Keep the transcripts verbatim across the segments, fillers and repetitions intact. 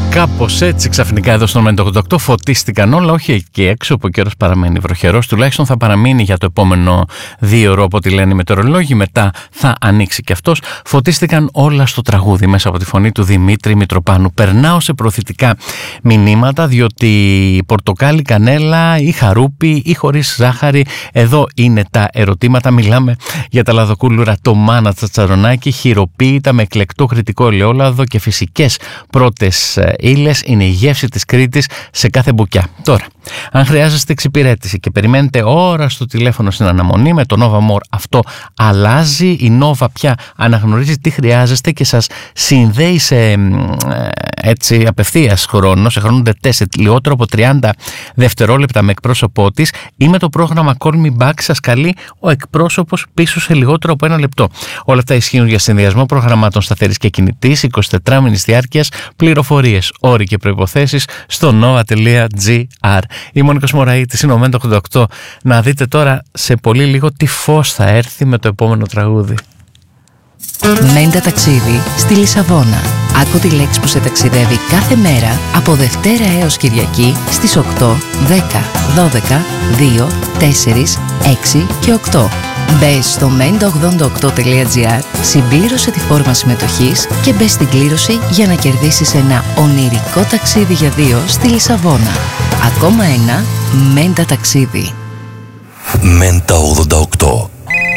Κάπως έτσι ξαφνικά εδώ στο ενενήντα οκτώ φωτίστηκαν όλα, όχι εκεί έξω που ο καιρός παραμένει βροχερός, τουλάχιστον θα παραμείνει για το επόμενο δύο ώρο από ό,τι λένε οι μετεωρολόγοι, μετά θα ανοίξει και αυτός. Φωτίστηκαν όλα στο τραγούδι μέσα από τη φωνή του Δημήτρη Μητροπάνου. Περνάω σε προωθητικά μηνύματα, διότι πορτοκάλι, κανέλα ή χαρούπι ή χωρίς ζάχαρη, εδώ είναι τα ερωτήματα. Μιλάμε για τα λαδοκούλουρα τομάνα τσατσαρονάκι, χειροποίητα με εκλεκτό κριτικό ελαιόλαδο και φυσικές πρώτες ύλες, είναι η γεύση της Κρήτης σε κάθε μπουκιά. Τώρα, αν χρειάζεστε εξυπηρέτηση και περιμένετε ώρα στο τηλέφωνο στην αναμονή, με το Nova More αυτό αλλάζει. Η Nova πια αναγνωρίζει τι χρειάζεστε και σας συνδέει σε έτσι απευθείας χρόνο, σε χρόνο σε λιγότερο από τριάντα δευτερόλεπτα με εκπρόσωπό της, ή με το πρόγραμμα Call Me Back σας καλεί ο εκπρόσωπος πίσω σε λιγότερο από ένα λεπτό. Όλα αυτά ισχύουν για συνδυασμό προγραμμάτων σταθερής και κινητής, εικοσιτετράμινης διάρκειας. Πληροφορίες, όροι και προϋποθέσεις στο nova τελεία gr. Είμαι ο Νίκος Μωραΐτης, είναι ο ενενήντα οκτώ. Να δείτε τώρα σε πολύ λίγο τι φως θα έρθει με το επόμενο τραγούδι. Μέντα ταξίδι στη Λισαβόνα. Άκου τη λέξη που σε ταξιδεύει κάθε μέρα από Δευτέρα έως Κυριακή στις οκτώ, δέκα, δώδεκα, δύο, τέσσερα, έξι και οκτώ. Μπες στο μέντα ογδόντα οκτώ τελεία gr, συμπλήρωσε τη φόρμα συμμετοχής και μπες στην κλήρωση για να κερδίσεις ένα ονειρικό ταξίδι για δύο στη Λισαβόνα. Ακόμα ένα Μέντα ταξίδι. μέντα ογδόντα οκτώ.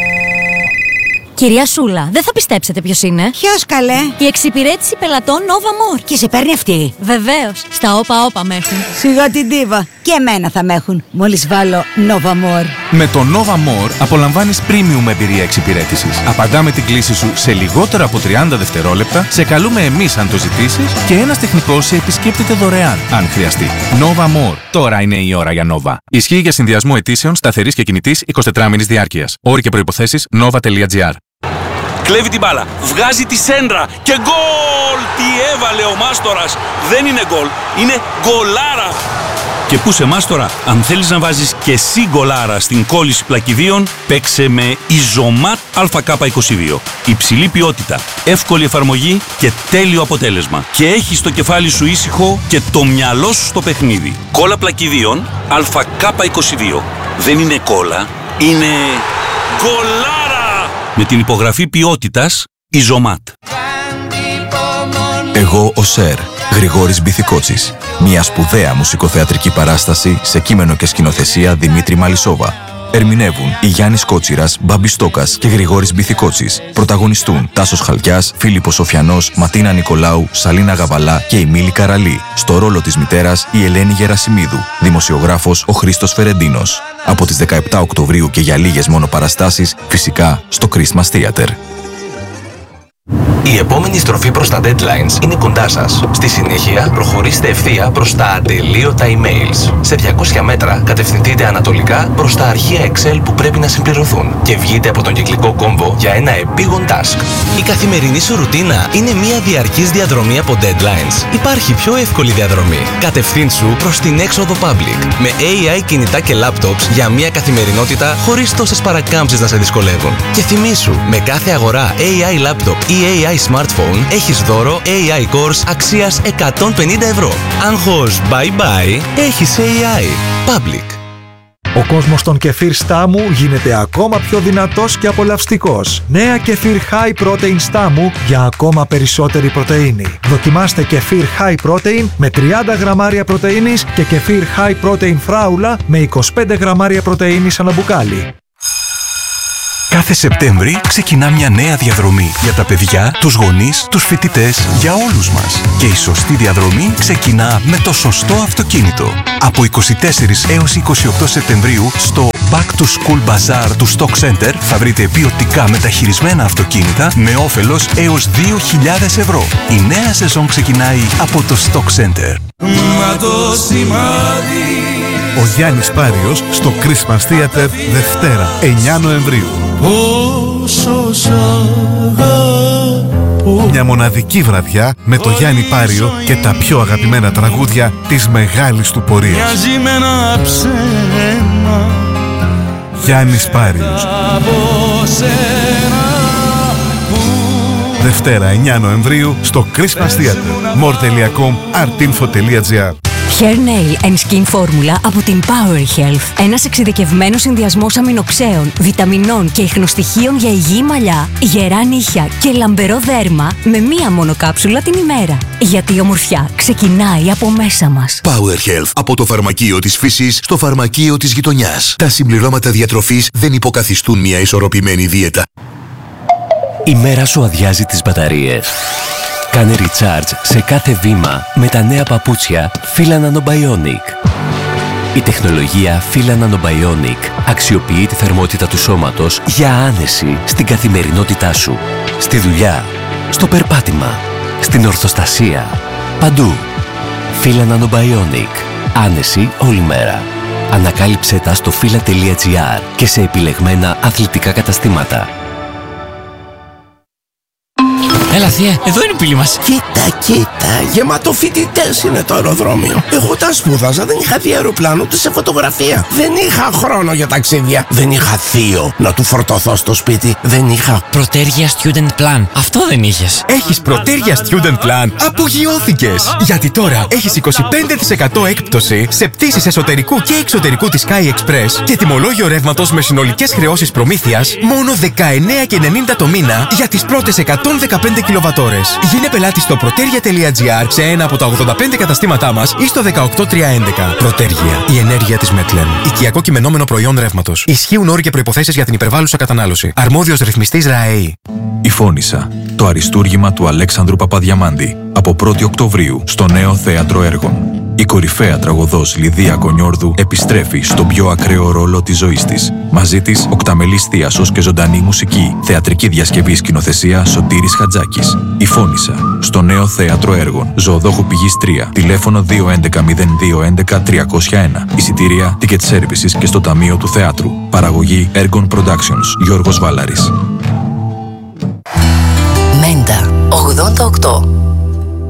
Κυρία Σούλα, δεν θα πιστέψετε ποιος είναι. Ποιος, καλέ? Η εξυπηρέτηση πελατών Nova More. Και σε παίρνει αυτή? Βεβαίως, στα όπα όπα με έχουν. Σιγά την ντίβα. Και εμένα θα με έχουν, μόλις βάλω Nova More. Με το Nova More απολαμβάνεις premium εμπειρία εξυπηρέτησης. Απαντάμε την κλήση σου σε λιγότερα από τριάντα δευτερόλεπτα, σε καλούμε εμείς αν το ζητήσεις και ένας τεχνικός σε επισκέπτεται δωρεάν, αν χρειαστεί. Nova More. Τώρα είναι η ώρα για Nova. Ισχύει για συνδυασμό αιτήσεων σταθερής και κινητής εικοσιτετράμινης διάρκειας. Όροι και προϋποθέσεις nova τελεία gr. Κλέβει την μπάλα, βγάζει τη σέντρα και γκολ! Τι έβαλε ο Μάστορας! Δεν είναι γκολ, είναι γκολάρα! Και πού σε Μάστορα, αν θέλεις να βάζεις και εσύ γκολάρα στην κόλληση πλακιδίων, παίξε με Ιζωμάτ Α Κ είκοσι δύο. Υψηλή ποιότητα, εύκολη εφαρμογή και τέλειο αποτέλεσμα. Και έχεις το κεφάλι σου ήσυχο και το μυαλό σου στο παιχνίδι. Κόλλα πλακιδίων Α Κ είκοσι δύο. Δεν είναι κόλλα, είναι γκολάρα! Με την υπογραφή ποιότητας Ιζωμάτ. Εγώ ο Σερ, Γρηγόρης Μπιθικότσης. Μια σπουδαία μουσικοθεατρική παράσταση σε κείμενο και σκηνοθεσία Δημήτρη Μαλισσόβα. Ερμηνεύουν η Γιάννης Κότσιρας, Μπάμπης Στόκας και Γρηγόρης Μπιθικότσης. Πρωταγωνιστούν Τάσος Χαλκιάς, Φίλιππος Σοφιανός, Ματίνα Νικολάου, Σαλίνα Γαβαλά και η Μίλη Καραλή. Στο ρόλο της μητέρας η Ελένη Γερασιμίδου. Δημοσιογράφος ο Χρήστος Φερεντίνος. Από τις δεκαεπτά Οκτωβρίου και για λίγες μόνο παραστάσεις, φυσικά στο Christmas Theater. Η επόμενη στροφή προς τα deadlines είναι κοντά σας. Στη συνέχεια, προχωρήστε ευθεία προς τα ατελείωτα emails. Σε διακόσια μέτρα, κατευθυνθείτε ανατολικά προς τα αρχεία Excel που πρέπει να συμπληρωθούν και βγείτε από τον κυκλικό κόμβο για ένα επίγον task. Η καθημερινή σου ρουτίνα είναι μια διαρκής διαδρομή από deadlines. Υπάρχει πιο εύκολη διαδρομή. Κατευθύνσου προς την έξοδο public. Με έι άι κινητά και laptops για μια καθημερινότητα χωρίς τόσες παρακάμψεις να σε δυσκολεύουν. Και θυμήσου, με κάθε αγορά έι άι laptop ή έι άι smartphone έχεις δώρο έι άι Course αξίας εκατόν πενήντα ευρώ. Άγχος bye bye, έχεις έι άι. Public. Ο κόσμος των κεφίρ Στάμου γίνεται ακόμα πιο δυνατός και απολαυστικός. Νέα κεφίρ High Protein Στάμου για ακόμα περισσότερη πρωτεΐνη. Δοκιμάστε κεφίρ High Protein με τριάντα γραμμάρια πρωτεΐνης και κεφίρ High Protein Φράουλα με είκοσι πέντε γραμμάρια πρωτεΐνης ανά μπουκάλι. Κάθε Σεπτέμβρη ξεκινά μια νέα διαδρομή για τα παιδιά, τους γονείς, τους φοιτητές, για όλους μας. Και η σωστή διαδρομή ξεκινά με το σωστό αυτοκίνητο. Από είκοσι τέσσερις έως είκοσι οκτώ Σεπτεμβρίου στο Back to School Bazaar του Stock Center θα βρείτε ποιοτικά μεταχειρισμένα αυτοκίνητα με όφελος έως δύο χιλιάδες ευρώ. Η νέα σεζόν ξεκινάει από το Stock Center. Μα το σημάδι. Ο Γιάννης Πάριος στο Christmas Theater Δευτέρα, εννιά Νοεμβρίου. Πόσο σ' αγαπώ. Μια μοναδική βραδιά με το Γιάννη Πάριο και τα πιο αγαπημένα τραγούδια της μεγάλης του πορείας. Μοιάζει με ένα ψέμα. Γιάννης Πάριος. Δευτέρα εννιά Νοεμβρίου στο Christmas Theater. more τελεία com, artinfo τελεία gr. Hair Nail and Skin Formula από την Power Health. Ένας εξειδικευμένος συνδυασμός αμινοξέων, βιταμινών και ιχνοστοιχείων για υγιή μαλλιά, γερά νύχια και λαμπερό δέρμα με μία μόνο κάψουλα την ημέρα. Γιατί η ομορφιά ξεκινάει από μέσα μας. Power Health από το φαρμακείο της φύσης στο φαρμακείο της γειτονιάς. Τα συμπληρώματα διατροφής δεν υποκαθιστούν μια ισορροπημένη δίαιτα. Η μέρα σου αδειάζει τις μπαταρίες. Κάνε recharge σε κάθε βήμα με τα νέα παπούτσια Fila Nanobionic. Η τεχνολογία Fila Nanobionic αξιοποιεί τη θερμότητα του σώματος για άνεση στην καθημερινότητά σου. Στη δουλειά, στο περπάτημα, στην ορθοστασία, παντού. Fila Nanobionic. Άνεση όλη μέρα. Ανακάλυψέ τα στο fila τελεία gr και σε επιλεγμένα αθλητικά καταστήματα. Έλα θεία, εδώ είναι η πύλη μας. Κοίτα, κοίτα, γεμάτο φοιτητές είναι το αεροδρόμιο. Εγώ όταν σπούδαζα δεν είχα δει αεροπλάνο ούτε σε φωτογραφία. Δεν είχα χρόνο για ταξίδια. Δεν είχα θείο να του φορτωθώ στο σπίτι. Δεν είχα Πρωτέργεια Student Plan. Αυτό δεν είχες. Έχεις Πρωτέργεια Student Plan. Απογειώθηκες. Γιατί τώρα έχεις είκοσι πέντε τοις εκατό έκπτωση σε πτήσεις εσωτερικού και εξωτερικού της Sky Express και τιμολόγιο ρεύματος με συνολικές χρεώσεις προμήθειας μόνο δεκαεννέα και ενενήντα το μήνα για τις πρώτες εκατόν δεκαπέντε κιλοβατόρες. Γίνε πελάτη στο πρωτέργεια τελεία gr σε ένα από τα ογδόντα πέντε καταστήματά μας ή στο δεκαοκτώ τριακόσια έντεκα. Πρωτέργεια. Η ενέργεια της Μετλεν. Οικιακό κειμενόμενο προϊόν ρεύματος. Ισχύουν όροι και προϋποθέσεις για την υπερβάλλουσα κατανάλωση. Αρμόδιος ρυθμιστής ΡΑΕΗ. Η Φώνισσα. Το αριστούργημα του Αλέξανδρου Παπαδιαμάντη. Από πρώτη Οκτωβρίου στο νέο θέατρο έργων. Η κορυφαία τραγωδός Λιδία Κονιόρδου επιστρέφει στον πιο ακραίο ρόλο της ζωής της. Μαζί της, οκταμελής θίασος και ζωντανή μουσική. Θεατρική διασκευή σκηνοθεσία Σωτήρης Χατζάκης. Η Φώνισσα. Στο νέο θέατρο έργων. Ζωοδόχου Πηγής τρία. Τηλέφωνο δύο έντεκα μηδέν δύο έντεκα τριακόσια ένα. Εισιτήρια, ticket services και στο Ταμείο του Θεάτρου. Παραγωγή Έργων Productions. Γιώργος Βάλαρης. Μέντα ογδόντα οκτώ.